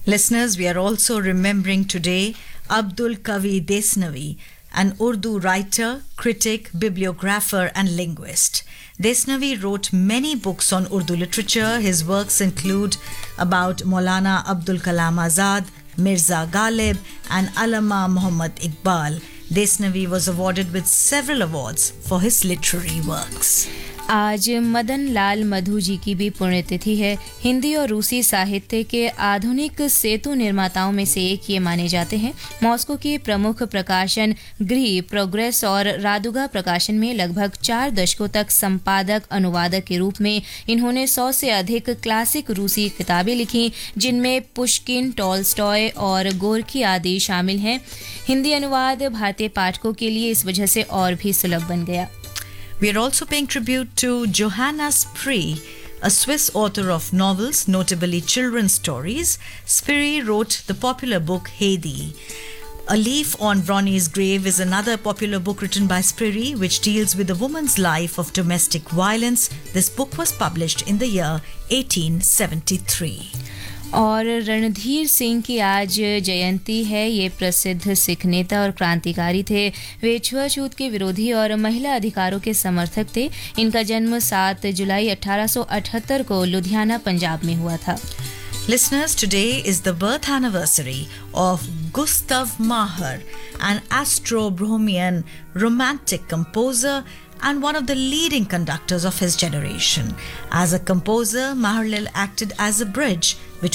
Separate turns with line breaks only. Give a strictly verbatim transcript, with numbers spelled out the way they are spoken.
Listeners, we are also remembering today Abdul Kavi Desnavi, an Urdu writer, critic, bibliographer, and linguist. Desnavi wrote many books on Urdu literature. His works include about Maulana Abdul Kalam Azad, Mirza Ghalib, and Allama Muhammad Iqbal. Desnavi was awarded with several awards for his literary works.
आज मदन लाल मधु जी की भी पुण्यतिथि है। हिंदी और रूसी साहित्य के आधुनिक सेतु निर्माताओं में से एक ये माने जाते हैं। मॉस्को के प्रमुख प्रकाशन गृह, प्रोग्रेस और रादुगा प्रकाशन में लगभग चार दशकों तक संपादक अनुवादक के रूप में इन्होंने सौ से अधिक क्लासिक रूसी किताबें लिखी, जिनमें पुश्किन, टॉल्स्टॉय और गोर्की आदि शामिल हैं। हिंदी अनुवाद भारतीय पाठकों के लिए इस वजह से और भी सुलभ बन गया।
We are also paying tribute to Johanna Spree, a Swiss author of novels, notably children's stories. Spree wrote the popular book Heidi. A Leaf on Ronnie's Grave is another popular book written by Spree, which deals with a woman's life of domestic violence. This book was published in the year eighteen seventy-three.
और रणधीर सिंह की आज जयंती है। ये प्रसिद्ध सिख नेता और क्रांतिकारी थे। वे छुआछूत के विरोधी और महिला अधिकारों के समर्थक थे। इनका जन्म सात जुलाई अठारह सौ अठहत्तर को लुधियाना, पंजाब में हुआ था।
Listeners, today is the birth anniversary of Gustav Mahler, an Austro-Bohemian romantic composer and one of the leading conductors of his generation. As a composer, Mahler acted as a bridge